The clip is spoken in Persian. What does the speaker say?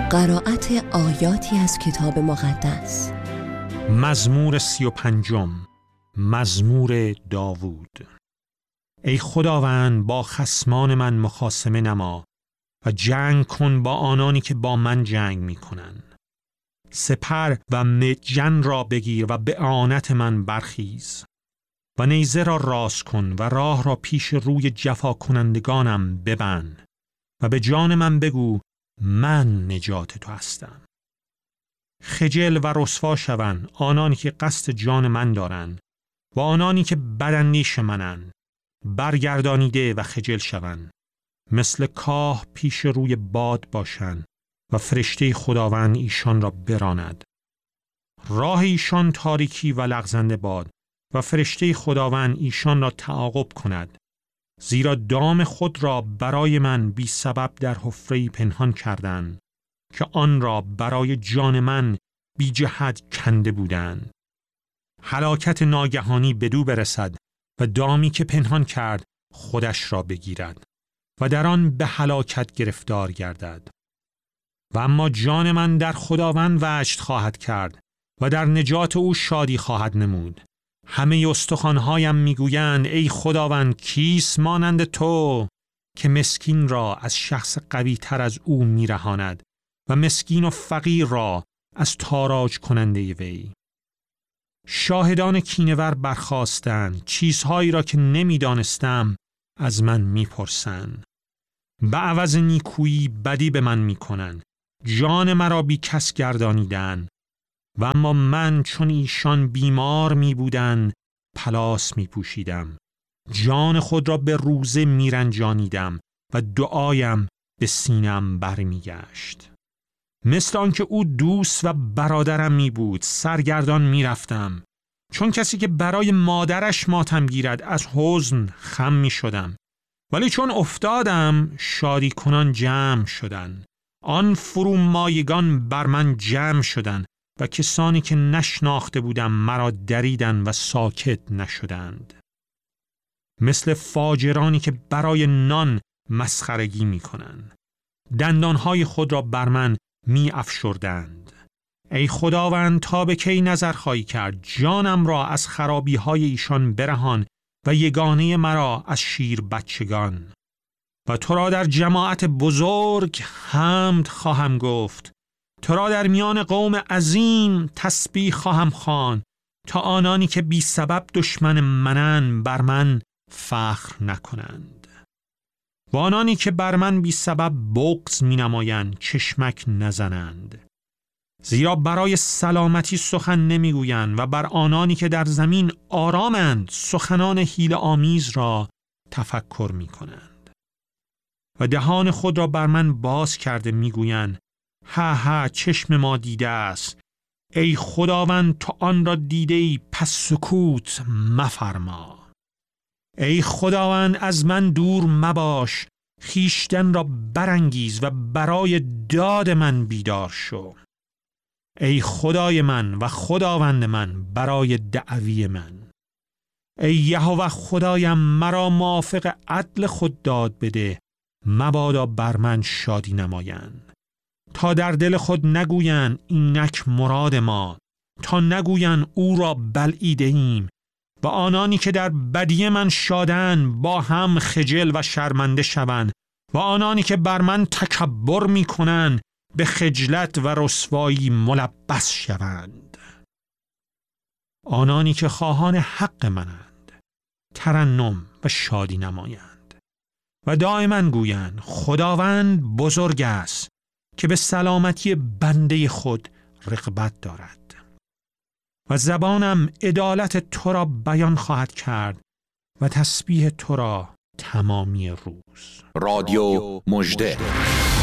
قرائت آیاتی از کتاب مقدس. مزمور 35، مزمور داوود. ای خداوند، با خصمان من مخاصمه نما و جنگ کن با آنانی که با من جنگ می کنند. سپر و مجن را بگیر و به اعانت من برخیز و نیزه را راست کن و راه را پیش روی جفا کنندگانم ببند و به جان من بگو من نجات تو هستم. خجل و رسوا شوند آنانی که قصد جان من دارند و آنانی که بداندیش منند، برگردانیده و خجل شوند. مثل کاه پیش روی باد باشند و فرشته خداوند ایشان را براند. راه ایشان تاریکی و لغزنده باد و فرشته خداوند ایشان را تعاقب کند. زیرا دام خود را برای من بی سبب در حفره‌ای پنهان کردند که آن را برای جان من بی جهت کنده بودند. هلاکت ناگهانی بدو برسد و دامی که پنهان کرد خودش را بگیرد و در آن به هلاکت گرفتار گردد. و اما جان من در خداوند وجد خواهد کرد و در نجات او شادی خواهد نمود. همه استخوان‌هایم میگویند ای خداوند، کیست مانند تو که مسکین را از شخص قوی تر از او میرهاند و مسکین و فقیر را از تاراج کننده وی. شاهدان کینه‌ور برخاستند، چیزهایی را که نمیدانستم از من میپرسند. به عوض نیکویی بدی به من میکنند، جان مرا بی کس گردانیدند. و اما من چون ایشان بیمار می بودند پلاس می پوشیدم، جان خود را به روزه می رنجانیدم و دعایم به سینم بر می گشت. مثل آنکه او دوست و برادرم می بود سرگردان می رفتم. چون کسی که برای مادرش ماتم گیرد از حزن خم می شدم. ولی چون افتادم شادی کنان جمع شدند. آن فرومایگان بر من جمع شدند و کسانی که نشناخته بودم مرا دریدند و ساکت نشدند. مثل فاجرانی که برای نان مسخرگی می کنند. دندانهای خود را بر من می افشردند. ای خداوند، تا به کی نظر خواهی کرد؟ جانم را از خرابی های ایشان برهان و یگانه مرا از شیر بچگان. و تو را در جماعت بزرگ حمد خواهم گفت. تو را در میان قوم عظیم تسبیح خواهم خواند، تا آنانی که بی سبب دشمن منند بر من فخر نکنند. و آنانی که بر من بی سبب بغض می نمایند چشمک نزنند. زیرا برای سلامتی سخن نمی گویند و بر آنانی که در زمین آرامند سخنان حیله آمیز را تفکر می کنند. و دهان خود را بر من باز کرده می گویند ها ها، چشم ما دیده است. ای خداوند، تو آن را دیده ای، پس سکوت مفرما. ای خداوند، از من دور مباش، خیشتن را برانگیز و برای داد من بیدار شو. ای خدای من و خداوند من، برای دعوی من. ای یهوه خدایم، مرا موافق عدل خود داد بده، مبادا بر من شادی نمایند. تا در دل خود نگویند اینک مراد ما، تا نگویند او را بلعیده ایم. و آنانی که در بدی من شادند با هم خجل و شرمنده شوند و آنانی که بر من تکبر می کنند به خجلت و رسوایی ملبس شوند. آنانی که خواهان حق منند ترنم و شادی نمایند و دائما گویند خداوند بزرگ است که به سلامتی بنده خود رغبت دارد. و زبانم عدالت تو را بیان خواهد کرد و تسبیح تو را تمامی روز. رادیو مژده.